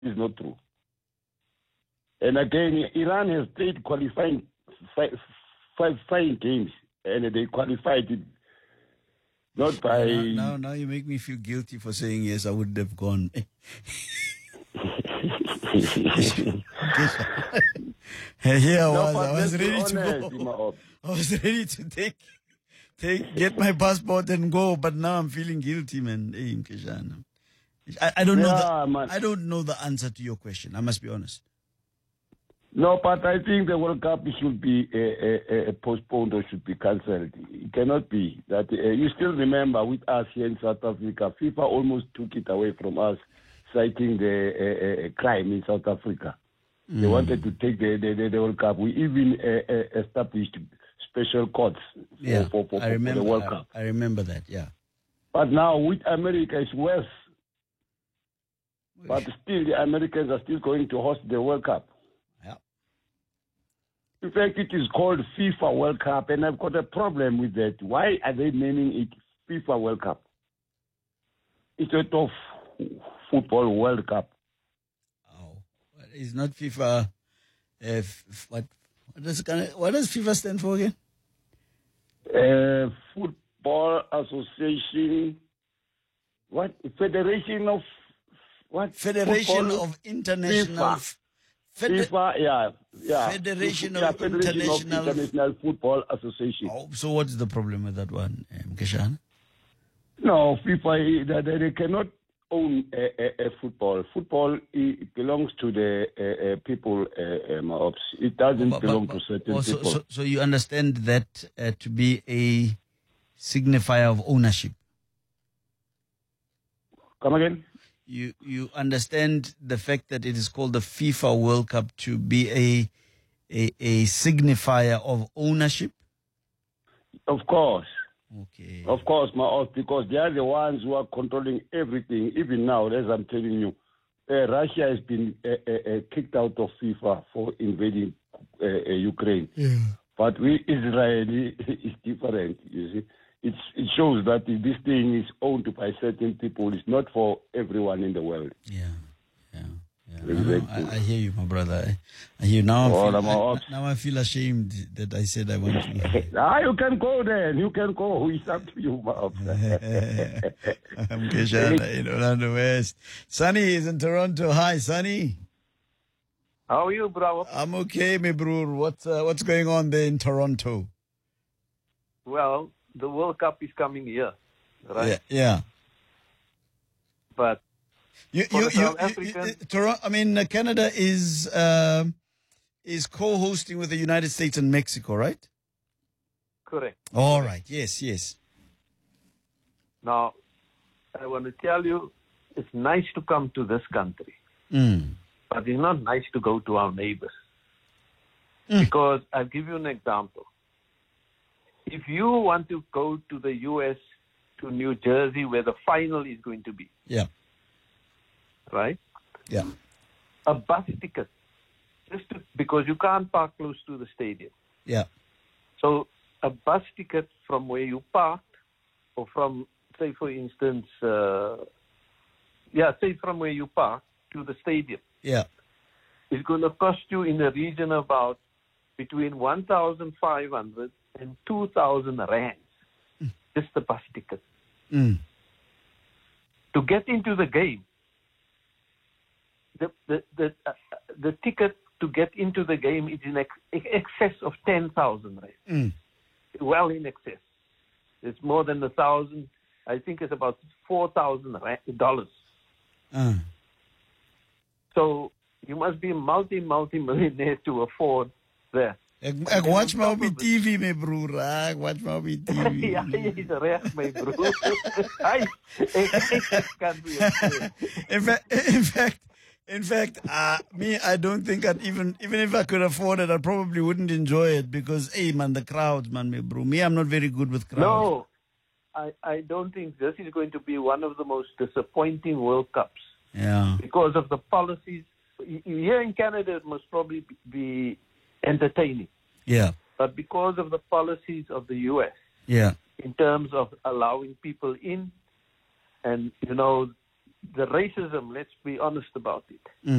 is not true. And again, Iran has played qualifying five games, and they qualified it not by... Now you make me feel guilty for saying yes, I would have gone. Here I was ready to go. I was ready to get my passport and go, but now I'm feeling guilty, man. Hey, Mkeshana. I don't know I don't know the answer to your question. I must be honest. No, but I think the World Cup should be postponed or should be cancelled. It cannot be that. You still remember with us here in South Africa, FIFA almost took it away from us, citing the crime in South Africa. They wanted to take the World Cup. We even established special courts for the World Cup. I remember that, yeah. But now with America, it's worse. But still, the Americans are still going to host the World Cup. Yeah. In fact, it is called FIFA World Cup, and I've got a problem with that. Why are they naming it FIFA World Cup instead of Football World Cup? Oh, it's not FIFA. What does FIFA stand for again? Football Association. What? Federation of what? Federation Football? of International. FIFA, yeah. Federation of International Football Association. Oh, so what's the problem with that one, Mkeshana? No, FIFA, they cannot own a football. Football belongs to the people. It doesn't belong to certain people. So you understand that to be a signifier of ownership? Come again? You understand the fact that it is called the FIFA World Cup to be a signifier of ownership? Of course. Okay. Of course, because they are the ones who are controlling everything. Even now, as I'm telling you, Russia has been kicked out of FIFA for invading Ukraine. Yeah. But Israel is different, you see. It shows that this thing is owned by certain people. It's not for everyone in the world. Yeah. I hear you, my brother. I hear you now. Now I feel ashamed that I said I want to. You can go then. You can go. It's up to you, Bob. I'm Keshana in Orlando West. Sunny is in Toronto. Hi, Sunny. How are you, bro? I'm okay, my bro. What's going on there in Toronto? Well, the World Cup is coming here, right? Yeah. But Canada is co-hosting with the United States and Mexico, right? Correct. All right. Yes. Now, I want to tell you, it's nice to come to this country, but it's not nice to go to our neighbors. Because I'll give you an example. If you want to go to the U.S., to New Jersey, where the final is going to be, right? Yeah. A bus ticket, because you can't park close to the stadium. Yeah. So a bus ticket from where you parked, or from, say, for instance, say from where you parked to the stadium. Yeah. It's going to cost you in the region of about between 1,500 and 2,000 rands. Just the bus ticket. To get into the game, the ticket to get into the game is in excess of 10,000 rands. Well in excess. It's more than 1,000. I think it's about $4,000. So you must be a multi-millionaire to afford that. Ek watch my TV, my broer. Ek watch my TV. Ja, jy is reg, my broer. Ek kan In fact, me, I don't think I'd even if I could afford it, I probably wouldn't enjoy it because, hey, man, the crowds, man, my bro. Me, I'm not very good with crowds. No, I don't think this is going to be one of the most disappointing World Cups. Yeah. Because of the policies. Here in Canada, it must probably be entertaining. Yeah. But because of the policies of the U.S. Yeah. In terms of allowing people in, and, the racism, let's be honest about it.